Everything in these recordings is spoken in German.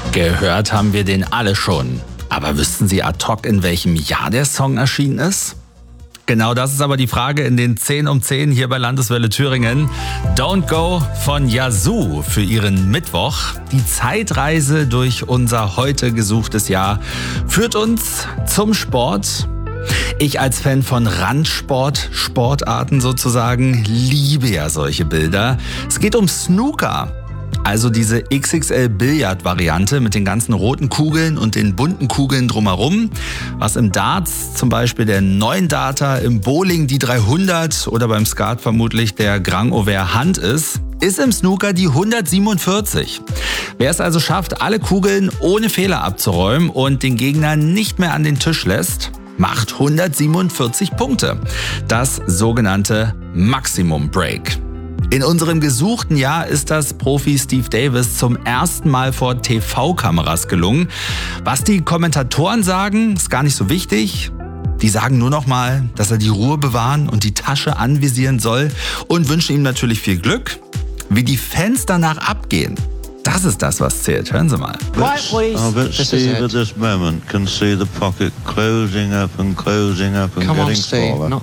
Gehört haben wir den alle schon. Aber wüssten Sie ad hoc, in welchem Jahr der Song erschienen ist? Genau das ist aber die Frage in den 10 um 10 hier bei Landeswelle Thüringen. Don't Go von Yazoo für Ihren Mittwoch. Die Zeitreise durch unser heute gesuchtes Jahr führt uns zum Sport. Ich als Fan von Sportarten sozusagen, liebe ja solche Bilder. Es geht um Snooker. Also diese XXL-Billard-Variante mit den ganzen roten Kugeln und den bunten Kugeln drumherum. Was im Darts zum Beispiel der 9-Darter, im Bowling die 300 oder beim Skat vermutlich der Grand Over Hand ist im Snooker die 147. Wer es also schafft, alle Kugeln ohne Fehler abzuräumen und den Gegner nicht mehr an den Tisch lässt, macht 147 Punkte. Das sogenannte Maximum Break. In unserem gesuchten Jahr ist das Profi Steve Davis zum ersten Mal vor TV-Kameras gelungen. Was die Kommentatoren sagen, ist gar nicht so wichtig. Die sagen nur noch mal, dass er die Ruhe bewahren und die Tasche anvisieren soll und wünschen ihm natürlich viel Glück. Wie die Fans danach abgehen, das ist das, was zählt. Hören Sie mal. I bet Steve at this moment can see the pocket closing up and getting smaller. No.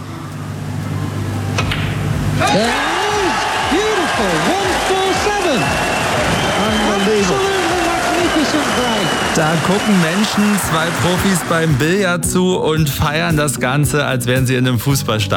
Beautiful, 147. Absolutely magnificent break. Da gucken Menschen, 2 Profis beim Billard zu und feiern das Ganze, als wären sie in einem Fußballstadion.